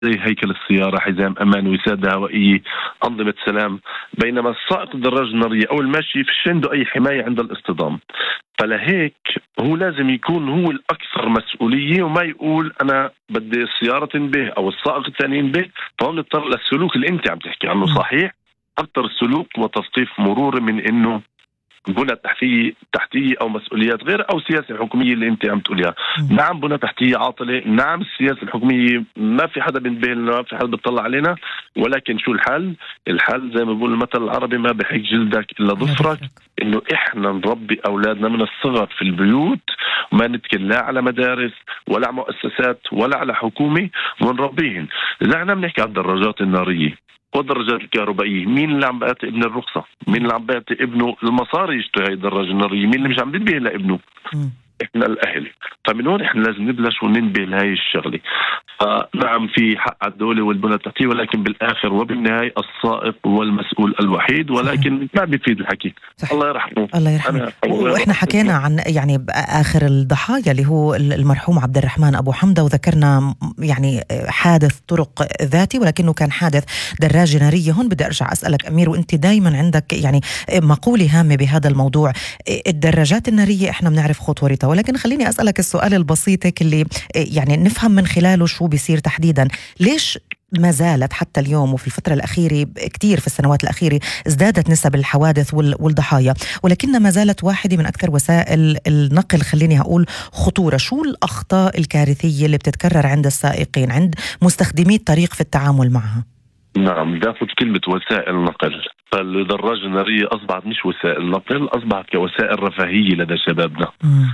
زي هيكل السيارة، حزام أمان، وسادة هوائية، أنظمة سلام. بينما السائق الدراجة النارية أو الماشي فيش عنده أي حماية عند الاصطدام. فلهيك هو لازم يكون هو الأكثر مسؤولية، وما يقول أنا بدي السيارة تنبه أو السائق الثاني ينبه. فهون نضطر للسلوك اللي أنت عم تحكي عنه، صحيح، أكثر السلوك وتصنيف مروري من إنه بنى تحتية أو مسؤوليات غير أو سياسة حكومية اللي أنت عم تقوليها. نعم بنى تحتية عاطلة، نعم السياسة الحكومية ما في حدا بينتبه لنا، ما في حدا بيطلع علينا. ولكن شو الحل؟ الحل زي ما بقول المثل العربي، ما بحك جلدك إلا ظفرك. إنه إحنا نربي أولادنا من الصغر في البيوت، وما نتكل لا على مدارس ولا على مؤسسات ولا على حكومة، ونربيهم. إذا احنا بنحكي عن الدراجات النارية والدراجات الكهربائية، مين اللي عم بيعطي ابن الرخصة؟ مين اللي عم بيعطي ابنه المصاري يشتري هاي الدراجة النارية؟ مين اللي مش عم بينبه لابنه؟ احنا الاهل. فمن هون احنا لازم نبلش وننبه لهي الشغله. فنعم في حق على الدوله والبنى التحتيه، ولكن بالاخر وبالنهايه السائق هو المسؤول الوحيد. ولكن ما بيفيد الحكي. صحيح. الله يرحمه. الله يرحمه. واحنا حكينا عن يعني اخر الضحايا اللي هو المرحوم عبد الرحمن ابو حمده، وذكرنا يعني حادث طرق ذاتي ولكنه كان حادث دراجه ناريه. هون بدي ارجع اسالك امير، وانت دائما عندك يعني مقوله هامه بهذا الموضوع. الدراجات الناريه احنا بنعرف خطورتها، ولكن خليني أسألك السؤال البسيط هيك اللي يعني نفهم من خلاله شو بيصير تحديدا. ليش ما زالت حتى اليوم وفي الفترة الأخيرة كتير في السنوات الأخيرة ازدادت نسب الحوادث والضحايا، ولكن ما زالت واحدة من أكثر وسائل النقل خليني أقول خطورة؟ شو الأخطاء الكارثية اللي بتتكرر عند السائقين، عند مستخدمي الطريق في التعامل معها؟ نعم، باخذ كلمة وسائل نقل. فالدراجة النارية أصبحت مش وسائل نقل، أصبحت كوسائل رفاهية لدى شبابنا.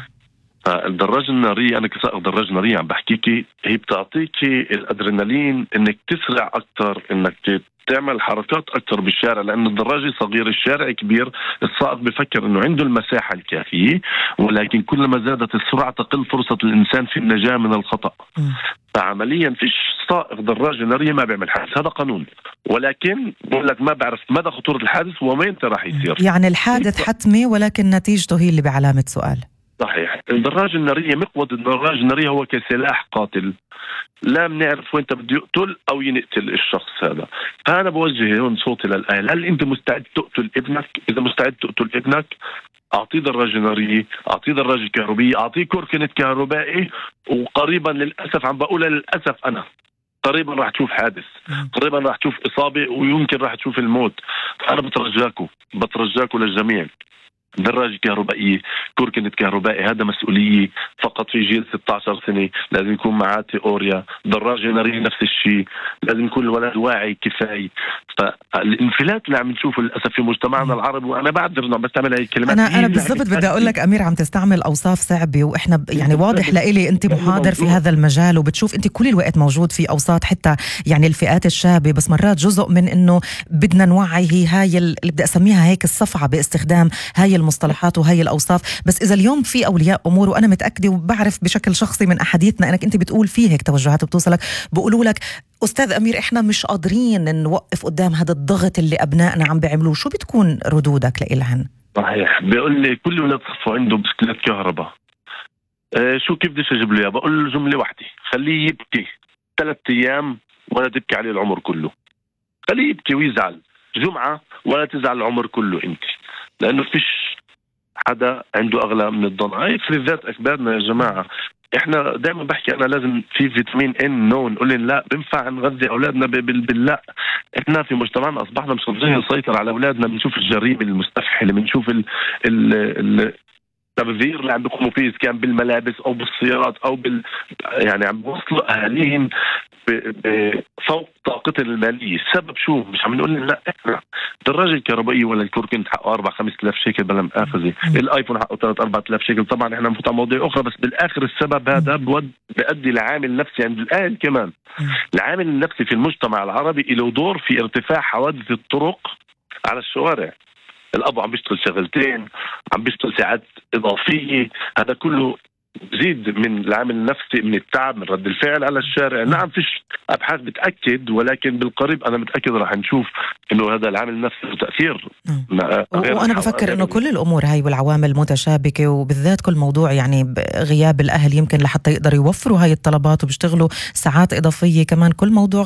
فالدراجة النارية، أنا كسائق دراجة نارية عم بحكيكي، هي بتعطيكي الأدرينالين إنك تسرع أكتر، إنك تعمل حركات أكتر بالشارع، لأن الدراجة صغير الشارع كبير. السائق بفكر إنه عنده المساحة الكافية، ولكن كلما زادت السرعة تقل فرصة الإنسان في النجاة من الخطأ. فعمليا فيش سائق دراجة نارية ما بيعمل حادث، هذا قانون. ولكن بقول لك ما بعرف مدى خطورة الحادث ومين راح يصير. يعني الحادث حتمي ولكن نتيجته هي اللي بعلامة سؤال. صحيح. الدراجة النارية، مقود الدراجة النارية هو كسلاح قاتل، لا بنعرف وين بده يقتل أو ينقتل الشخص هذا. فأنا بوجه هون صوتي للأهل، هل أنت مستعد تقتل ابنك؟ إذا مستعد تقتل ابنك، أعطيه دراجة نارية، أعطيه دراجة كهربية، أعطيه كوركنت كهربائي. وقريبا للأسف، عم بقولها للأسف أنا، قريبا راح تشوف حادث، قريبا راح تشوف إصابة، ويمكن راح تشوف الموت. فأنا بترجاكم للجميع، دراجة كهربائية، كوركنت كهربائي، هذا مسؤولية فقط في جيل 16 سنة. لازم يكون معاه تيوريا. دراجة نارية نفس الشيء، لازم يكون الولد واعي كفاية. فالانفلات اللي عم نشوفه للأسف في مجتمعنا العربي، وأنا بعذر إنه بستعمل هاي الكلمات. أنا بالضبط بدي أقول لك أمير، عم تستعمل أوصاف صعبة، وإحنا يعني واضح لإلي أنت محاضر في هذا المجال، وبتشوف أنت كل الوقت موجود في أوساط حتى يعني الفئات الشابة. بس مرات جزء من إنه بدنا نوعي هاي اللي بدي أسميها هيك الصفعة باستخدام هاي المصطلحات وهي الأوصاف. بس إذا اليوم في أولياء أمور، وأنا متأكدة وبعرف بشكل شخصي من أحاديثنا أنك أنت بتقول فيه هيك توجهات بتوصلك، بقولوا لك أستاذ أمير إحنا مش قادرين نوقف قدام هذا الضغط اللي أبنائنا عم بيعملوه، شو بتكون ردودك لإلهن؟ صحيح. بيقول لي كل ولد صفه عنده بسكليت كهرباء، شو كيف بديش أجيب له إياه؟ بقول له جملة واحدة، خليه يبكي 3 أيام ولا تبكي عليه العمر كله. خليه يبكي ويزعل جمعة ولا تزعل العمر كله أنت، لأنه فيش حدا عنده أغلى من الضنا. هاي في ذات أكبادنا يا جماعة. احنا دائما بحكي انا لازم في فيتامين ان نو، نقول لا بنفع نغذي اولادنا باللا. احنا في مجتمعنا اصبحنا مش قادرين نسيطر على اولادنا. بنشوف الجريمه المستفحله، بنشوف التبذير اللي عم بيقوموا فيه، إذا كان بالملابس او بالسيارات او يعني عم بوصلوا اهاليهم فوق طاقتهم الماليه. السبب شو؟ مش عم نقول لا، احنا الدراجه الكهربائيه ولا الكوركنت حقه 4-5 آلاف شيكل بلا مؤاخذه، الايفون حقه 3-4 آلاف شيكل. طبعا احنا بنفوت على مواضيع اخرى، بس بالاخر السبب هذا بيؤدي لعامل نفسي عند الاهل كمان. العامل النفسي في المجتمع العربي له دور في ارتفاع حوادث الطرق على الشوارع. الأب عم بيشتغل شغلتين، عم بيشتغل ساعات إضافية، هذا كله بزيد من العامل النفسي، من التعب، من رد الفعل على الشارع. نعم فيش أبحاث بتأكد، ولكن بالقريب أنا متأكد راح نشوف إنه هذا العامل النفسي له تأثير. وأنا بفكر إنه كل الأمور هاي والعوامل متشابكة، وبالذات كل موضوع يعني غياب الأهل يمكن لحتى يقدروا يوفروا هاي الطلبات وبيشتغلوا ساعات إضافية، كمان كل موضوع